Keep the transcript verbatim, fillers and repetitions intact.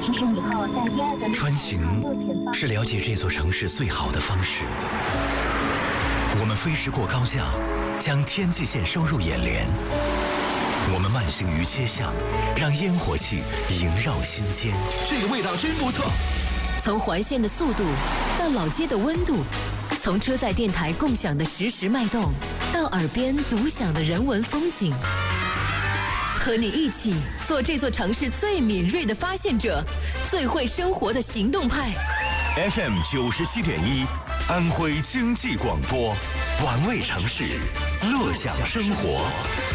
其实以后在第二个穿行是了解这座城市最好的方式。我们飞驰过高架，将天际线收入眼帘。我们慢行于街巷，让烟火气萦绕心间。 这个味道真不错。 从环线的速度到老街的温度，从车载电台共享的实时脉动，到耳边独享的人文风景。和你一起做这座城市最敏锐的发现者，最会生活的行动派。 F M 九十七点一，安徽经济广播，玩味城市，乐享生活。